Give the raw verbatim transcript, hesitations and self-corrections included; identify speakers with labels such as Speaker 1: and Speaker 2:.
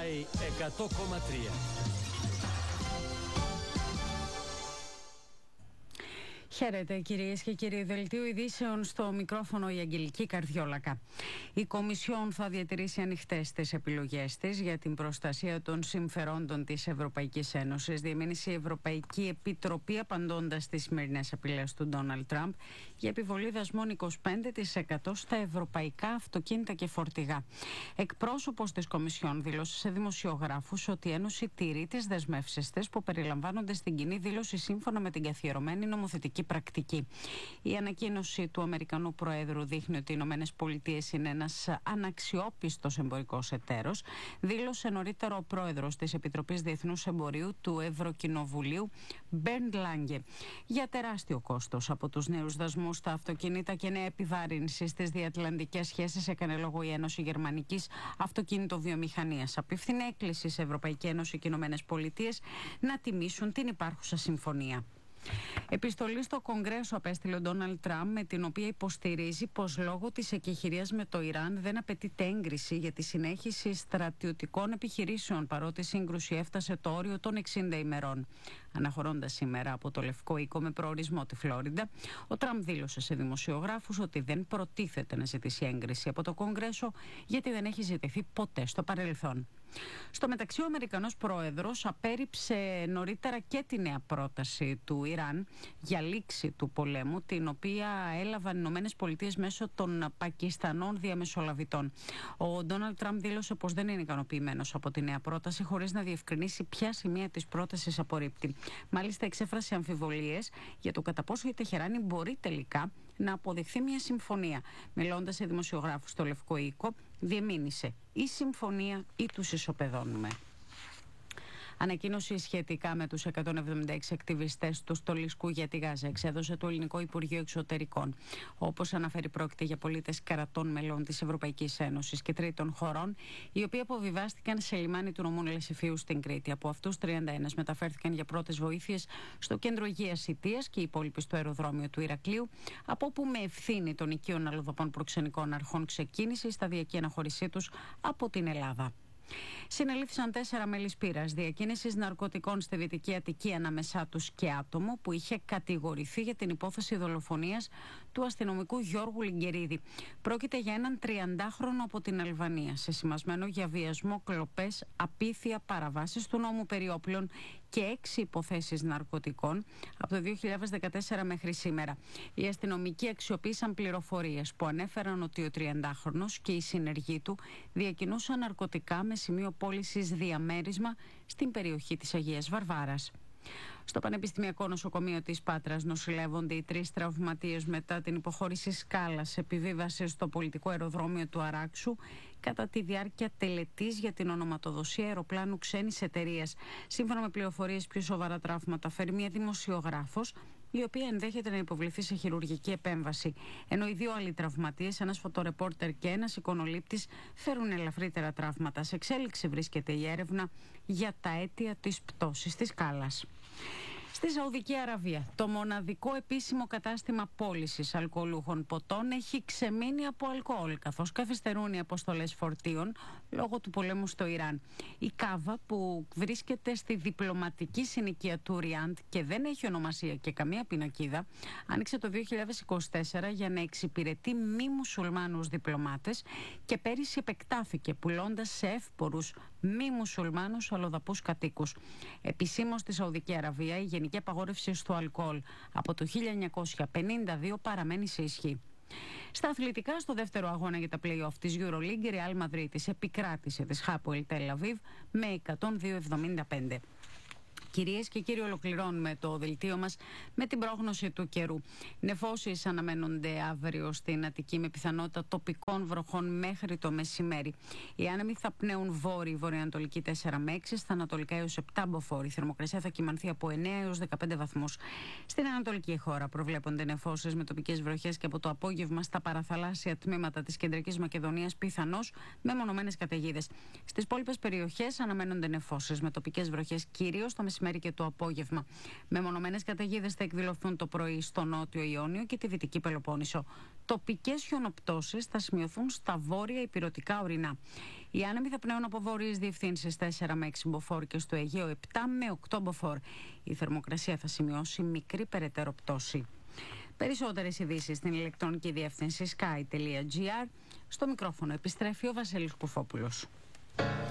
Speaker 1: Sky εκατό κόμμα τρία.
Speaker 2: Χαίρετε κυρίες και κύριοι, δελτίο ειδήσεων στο μικρόφωνο η Αγγελική Καρδιόλακα. Η Κομισιόν θα διατηρήσει ανοιχτές τις επιλογές της για την προστασία των συμφερόντων της Ευρωπαϊκής Ένωσης, διεμήνυσε η Ευρωπαϊκή Επιτροπή απαντώντας στις σημερινές απειλές του Ντόναλντ Τραμπ για επιβολή δασμών είκοσι πέντε τοις εκατό στα ευρωπαϊκά αυτοκίνητα και φορτηγά. Εκπρόσωπος της Κομισιόν δήλωσε σε δημοσιογράφους ότι η Ένωση τηρεί τις δεσμεύσεις της που περιλαμβάνονται στην κοινή δήλωση σύμφωνα με την καθιερωμένη νομοθετική πρακτική. Η ανακοίνωση του Αμερικανού Προέδρου δείχνει ότι οι Ηνωμένες Πολιτείες είναι ένας αναξιόπιστος εμπορικός εταίρος, δήλωσε νωρίτερα ο πρόεδρος της Επιτροπής Διεθνούς Εμπορίου του Ευρωκοινοβουλίου, Μπέρντ Λάγκε. Για τεράστιο κόστος από τους νέους δασμούς στα αυτοκίνητα και νέα επιβάρυνση στις διατλαντικές σχέσεις, έκανε λόγο η Ένωση Γερμανικής Αυτοκίνητοβιομηχανίας. Απίφθινε έκκληση σε Ευρωπαϊκή Ένωση και Ηνωμένες Πολιτείες να τιμήσουν την υπάρχουσα συμφωνία. Επιστολή στο Κογκρέσο απέστειλε ο Ντόναλντ Τραμπ, με την οποία υποστηρίζει πως λόγω της εκεχηρίας με το Ιράν δεν απαιτείται έγκριση για τη συνέχιση στρατιωτικών επιχειρήσεων, παρότι η σύγκρουση έφτασε το όριο των εξήντα ημερών. Αναχωρώντας σήμερα από το Λευκό Οίκο με προορισμό τη Φλόριντα, ο Τραμπ δήλωσε σε δημοσιογράφους ότι δεν προτίθεται να ζητήσει έγκριση από το Κογκρέσο, γιατί δεν έχει ζητηθεί ποτέ στο παρελθόν. Στο μεταξύ, ο Αμερικανός Πρόεδρος απέρριψε νωρίτερα και τη νέα πρόταση του Ιράν για λήξη του πολέμου, την οποία έλαβαν οι Ηνωμένες Πολιτείες μέσω των Πακιστανών διαμεσολαβητών. Ο Ντόναλντ Τραμπ δήλωσε πως δεν είναι ικανοποιημένος από τη νέα πρόταση, χωρίς να διευκρινίσει ποια σημεία της πρότασης απορρίπτει. Μάλιστα, εξέφρασε αμφιβολίες για το κατά πόσο η Τεχεράνη μπορεί τελικά να αποδεχθεί μια συμφωνία. Μιλώντας σε δημοσιογράφους στο Λευκό Οίκο, διεμήνυσε: η συμφωνία ή τους ισοπεδώνουμε. Ανακοίνωση σχετικά με τους εκατόν εβδομήντα έξι ακτιβιστές του Στολισκού για τη Γάζα εξέδωσε το Ελληνικό Υπουργείο Εξωτερικών. Όπως αναφέρει, πρόκειται για πολίτες κρατών μελών της Ευρωπαϊκής Ένωσης και τρίτων χωρών, οι οποίοι αποβιβάστηκαν σε λιμάνι του νομού Λεσιφίου στην Κρήτη. Από αυτούς, τριάντα ένα μεταφέρθηκαν για πρώτες βοήθειες στο κέντρο υγείας Ιτίας και οι υπόλοιποι στο αεροδρόμιο του Ηρακλείου, από όπου με ευθύνη των οικείων αλλοδαπών προξενικών αρχών ξεκίνησε η σταδιακή αναχώρησή τους από την Ελλάδα. Συνελήφθησαν τέσσερα μέλη σπήρας διακίνησης ναρκωτικών στη Δυτική Αττική, ανάμεσά τους και άτομο που είχε κατηγορηθεί για την υπόθεση δολοφονίας του αστυνομικού Γιώργου Λιγκερίδη. Πρόκειται για έναν τριαντάχρονο από την Αλβανία, σεσημασμένο για βιασμό, κλοπές, απίθεια, παραβάσεις του νόμου περί όπλων και έξι υποθέσεις ναρκωτικών από το δύο χιλιάδες δεκατέσσερα μέχρι σήμερα. Οι αστυνομικοί αξιοποίησαν πληροφορίες που ανέφεραν ότι ο τριαντάχρονος και οι συνεργοί του διακινούσαν ναρκωτικά με σημείο πώλησης διαμέρισμα στην περιοχή της Αγίας Βαρβάρας. Στο Πανεπιστημιακό Νοσοκομείο της Πάτρας νοσηλεύονται οι τρεις τραυματίες μετά την υποχώρηση σκάλας επιβίβασης στο πολιτικό αεροδρόμιο του Αράξου κατά τη διάρκεια τελετής για την ονοματοδοσία αεροπλάνου ξένης εταιρείας. Σύμφωνα με πληροφορίες, πιο σοβαρά τραύματα φέρει μια δημοσιογράφος, η οποία ενδέχεται να υποβληθεί σε χειρουργική επέμβαση. Ενώ οι δύο άλλοι τραυματίες, ένας φωτορεπόρτερ και ένας εικονολήπτης, φέρουν ελαφρύτερα τραύματα. Σε εξέλιξη βρίσκεται η έρευνα για τα αίτια της πτώσης της σκάλας. Στη Σαουδική Αραβία, το μοναδικό επίσημο κατάστημα πώλησης αλκοολούχων ποτών έχει ξεμείνει από αλκοόλ, καθώς καθυστερούν οι αποστολές φορτίων λόγω του πολέμου στο Ιράν. Η Κάβα, που βρίσκεται στη διπλωματική συνοικία του Ριάντ και δεν έχει ονομασία και καμία πινακίδα, άνοιξε το δύο χιλιάδες είκοσι τέσσερα για να εξυπηρετεί μη μουσουλμάνους διπλωμάτες και πέρυσι επεκτάθηκε, πουλώντας σε εύπορους μη μουσουλμάνους αλλοδαπούς κατοίκους. Επισήμως στη Σαουδική Αραβία, η γενική απαγόρευση στο αλκοόλ από το χίλια εννιακόσια πενήντα δύο παραμένει σε ισχύ. Στα αθλητικά, στο δεύτερο αγώνα για τα play-off της EuroLeague, η Real Madrid επικράτησε της Hapoel Tel Aviv με εκατόν δύο εβδομήντα πέντε. Κυρίες και κύριοι, ολοκληρώνουμε το δελτίο μας με την πρόγνωση του καιρού. Νεφώσεις αναμένονται αύριο στην Αττική με πιθανότητα τοπικών βροχών μέχρι το μεσημέρι. Οι άνεμοι θα πνέουν βόρειοι, βορειοανατολική τέσσερα με έξι, στα ανατολικά έως επτά μποφόρ. Η θερμοκρασία θα κυμανθεί από εννέα έως δεκαπέντε βαθμούς. Στην ανατολική χώρα προβλέπονται νεφώσεις με τοπικές βροχές και από το απόγευμα στα παραθαλάσσια τμήματα της Κεντρικής Μακεδονίας πιθανώς με μονομένες καταιγίδες. Στις υπόλοιπες περιοχές αναμένονται νεφώσεις με τοπικές βροχές κυρίως το μεσημέρι και το απόγευμα. Μεμονωμένες καταιγίδες θα εκδηλωθούν το πρωί στο νότιο Ιόνιο και τη δυτική Πελοπόννησο. Τοπικές χιονοπτώσεις θα σημειωθούν στα βόρεια ηπειρωτικά ορεινά. Οι άνεμοι θα πνέουν από βόρειες διευθύνσεις τέσσερα με έξι μποφόρ και στο Αιγαίο επτά με οκτώ μποφόρ. Η θερμοκρασία θα σημειώσει μικρή περαιτέρω πτώση. Περισσότερες ειδήσεις στην ηλεκτρονική διεύθυνση sky τελεία gr. Στο μικρόφωνο επιστρέφει ο Βασίλης Κουφόπουλος.